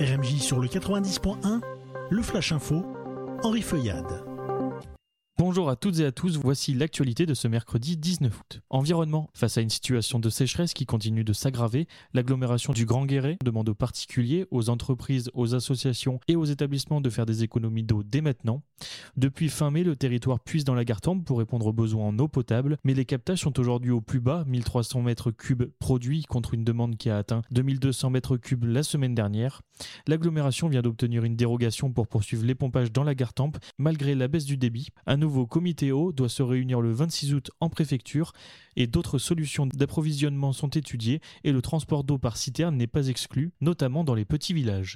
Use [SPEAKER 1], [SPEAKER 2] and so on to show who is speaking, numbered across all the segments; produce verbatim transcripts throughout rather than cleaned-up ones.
[SPEAKER 1] R M J sur le quatre-vingt-dix point un, le Flash Info, Henri Feuillade.
[SPEAKER 2] Bonjour à toutes et à tous, voici l'actualité de ce mercredi dix-neuf août. Environnement. Face à une situation de sécheresse qui continue de s'aggraver, l'agglomération du Grand Guéret demande aux particuliers, aux entreprises, aux associations et aux établissements de faire des économies d'eau dès maintenant. Depuis fin mai, le territoire puise dans la Gartempe pour répondre aux besoins en eau potable, mais les captages sont aujourd'hui au plus bas, mille trois cents mètres cubes produits contre une demande qui a atteint deux mille deux cents mètres cubes la semaine dernière. L'agglomération vient d'obtenir une dérogation pour poursuivre les pompages dans la Gartempe, malgré la baisse du débit. Un nouveau comité eau doit se réunir le vingt-six août en préfecture et d'autres solutions d'approvisionnement sont étudiées et le transport d'eau par citerne n'est pas exclu, notamment dans les petits villages.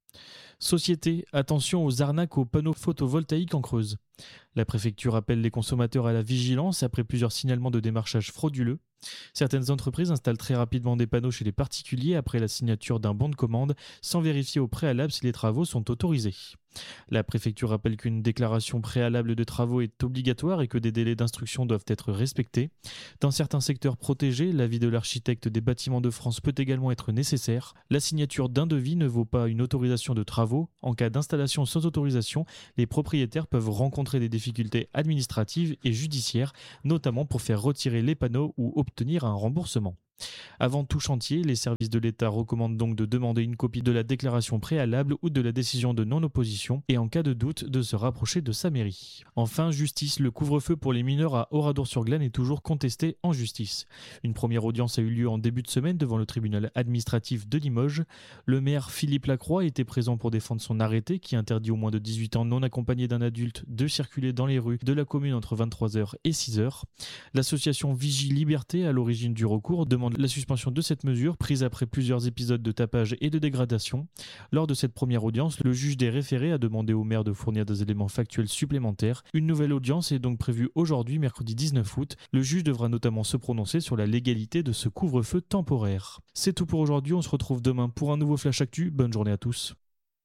[SPEAKER 2] Société, attention aux arnaques aux panneaux photovoltaïques en Creuse. La préfecture appelle les consommateurs à la vigilance après plusieurs signalements de démarchage frauduleux. Certaines entreprises installent très rapidement des panneaux chez les particuliers après la signature d'un bon de commande sans vérifier au préalable si les travaux sont autorisés. La préfecture rappelle qu'une déclaration préalable de travaux est obligatoire et que des délais d'instruction doivent être respectés. Dans certains secteurs protégés, l'avis de l'architecte des bâtiments de France peut également être nécessaire. La signature d'un devis ne vaut pas une autorisation de travaux. En cas d'installation sans autorisation, les propriétaires peuvent rencontrer des difficultés administratives et judiciaires, notamment pour faire retirer les panneaux ou obtenir un remboursement. Avant tout chantier, les services de l'État recommandent donc de demander une copie de la déclaration préalable ou de la décision de non-opposition et en cas de doute de se rapprocher de sa mairie. Enfin, justice, le couvre-feu pour les mineurs à Oradour-sur-Glane est toujours contesté en justice. Une première audience a eu lieu en début de semaine devant le tribunal administratif de Limoges. Le maire Philippe Lacroix était présent pour défendre son arrêté qui interdit aux moins de dix-huit ans non accompagnés d'un adulte de circuler dans les rues de la commune entre vingt-trois heures et six heures. L'association Vigie Liberté, à l'origine du recours, demande la suspension de cette mesure prise après plusieurs épisodes de tapage et de dégradation. Lors de cette première audience, le juge des référés a demandé au maire de fournir des éléments factuels supplémentaires. Une nouvelle audience est donc prévue aujourd'hui, mercredi dix-neuf août. Le juge devra notamment se prononcer sur la légalité de ce couvre-feu temporaire. C'est tout pour aujourd'hui, on se retrouve demain pour un nouveau Flash Actu. Bonne journée à tous.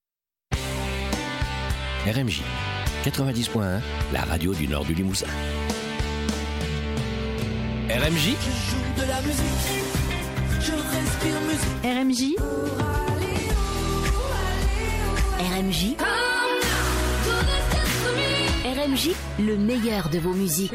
[SPEAKER 3] R M J quatre-vingt-dix point un, la radio du nord du Limousin. R M J,
[SPEAKER 4] je joue de la musique, je respire musique.
[SPEAKER 5] R M J, R M J, R M J, le meilleur de vos musiques.